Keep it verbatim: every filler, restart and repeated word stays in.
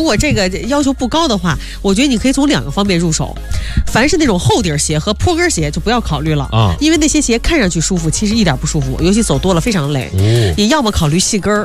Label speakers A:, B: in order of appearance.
A: 果这个要求不高的话，我觉得你可以从两个方面入手。凡是那种厚底鞋和坡跟鞋就不要考虑了啊，因为那些鞋看上去舒服，其实一点不舒服，尤其走多了非常累。嗯、你要么考虑细跟儿，